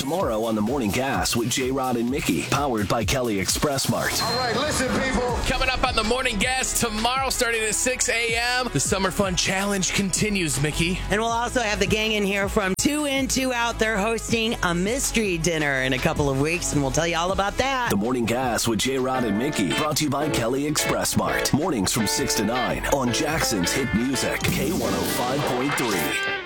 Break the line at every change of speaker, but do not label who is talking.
Tomorrow on The Morning Gas with J-Rod and Mickey, powered by Kelly Express Mart.
All right, listen, people.
Coming up on The Morning Gas tomorrow, starting at 6 a.m., the Summer Fun Challenge continues, Mickey.
And we'll also have the gang in here from 2 In, 2 Out. They're hosting a mystery dinner in a couple of weeks, and we'll tell you all about that.
The Morning Gas with J-Rod and Mickey, brought to you by Kelly Express Mart. Mornings from 6 to 9 on Jackson's Hit Music, K105.3.